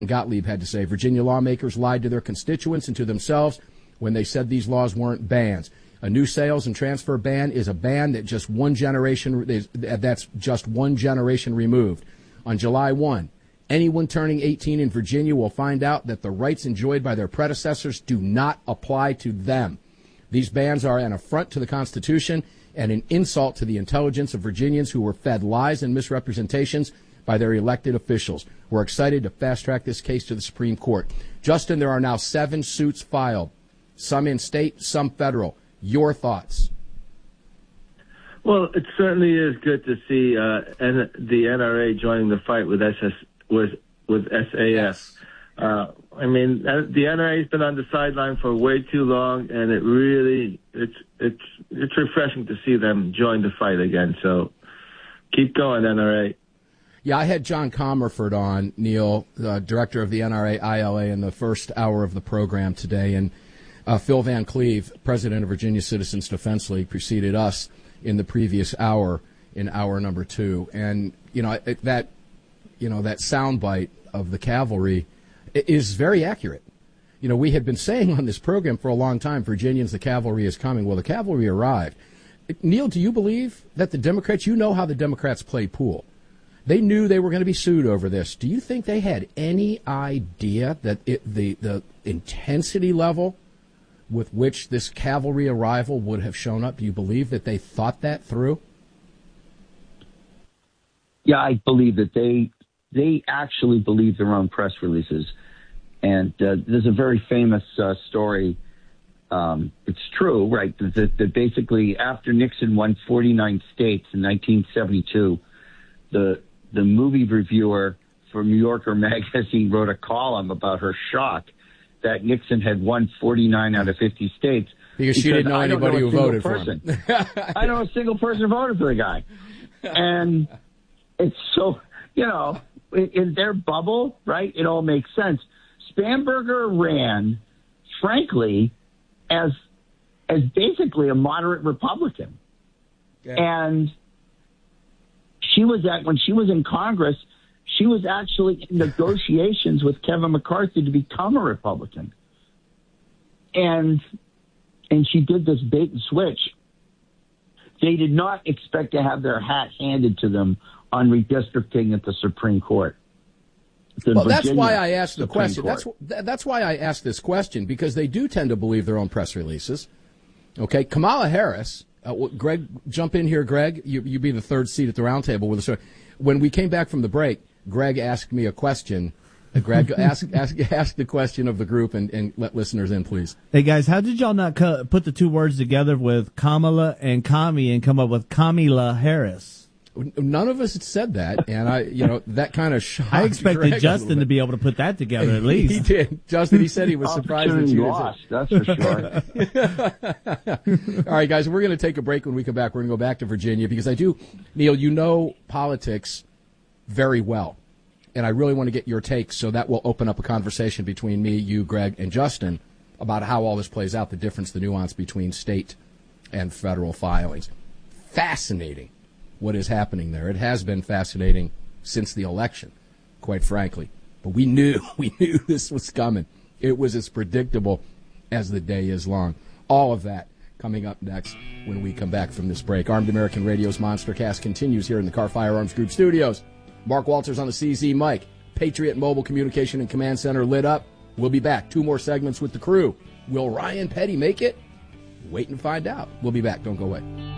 Gottlieb had to say. Virginia lawmakers lied to their constituents and to themselves when they said these laws weren't bans. A new sales and transfer ban is a ban that that's just one generation removed. On July 1, anyone turning 18 in Virginia will find out that the rights enjoyed by their predecessors do not apply to them. These bans are an affront to the Constitution and an insult to the intelligence of Virginians who were fed lies and misrepresentations by their elected officials. We're excited to fast-track this case to the Supreme Court. Justin, there are now 7 suits filed, some in state, some federal. Your thoughts? Well, it certainly is good to see the NRA joining the fight with SAS. Yes. I mean, the NRA has been on the sideline for way too long, and it's refreshing to see them join the fight again. So keep going, NRA. Yeah, I had John Comerford on, Neil, director of the NRA ILA, in the first hour of the program today, and Phil Van Cleve, president of Virginia Citizens Defense League, preceded us in the previous hour, in hour number 2. And that soundbite of the cavalry is very accurate. We had been saying on this program for a long time, Virginians, the cavalry is coming. Well, the cavalry arrived. Neil, do you believe that the Democrats, how the Democrats play pool? They knew they were going to be sued over this. Do you think they had any idea that the intensity level with which this cavalry arrival would have shown up? Do you believe that they thought that through? Yeah, I believe that they actually believe their own press releases. And there's a very famous story. It's true, right, that basically after Nixon won 49 states in 1972, the movie reviewer for New Yorker magazine wrote a column about her shock that Nixon had won 49 out of 50 states. Because she didn't know anybody who voted for him. I know a single person who voted for the guy. And it's so, in their bubble, right, it all makes sense. Spanberger ran, frankly, as basically a moderate Republican. Yeah. And when she was in Congress, she was actually in negotiations with Kevin McCarthy to become a Republican. And she did this bait and switch. They did not expect to have their hat handed to them on redistricting at the Supreme Court. Well, that's why I asked the question. That's why I asked this question, because they do tend to believe their own press releases. Okay, Kamala Harris. Greg, jump in here, Greg. You be the third seat at the round table with us. When we came back from the break, Greg asked me a question. Greg, ask the question of the group and let listeners in, please. Hey, guys, how did y'all not put the two words together with Kamala and Kami and come up with Kamala Harris? None of us had said that, and that kind of shocked I expected Greg Justin to be able to put that together at least. He did. Justin, he said he was surprised that you lost. That's for sure. All right, guys, we're going to take a break. When we come back, we're going to go back to Virginia because Neil, politics very well, and I really want to get your take, so that will open up a conversation between me, you, Greg, and Justin about how all this plays out, the difference, the nuance between state and federal filings. Fascinating what is happening there. It has been fascinating since the election, quite frankly. But we knew this was coming. It was as predictable as the day is long. All of that coming up next when we come back from this break. Armed American Radio's Monster Cast continues here in the Carr Firearms Group studios. Mark Walters on the CZ mic. Patriot Mobile Communication and Command Center lit up. We'll be back. 2 more segments with the crew. Will Ryan Petty make it? Wait and find out. We'll be back. Don't go away.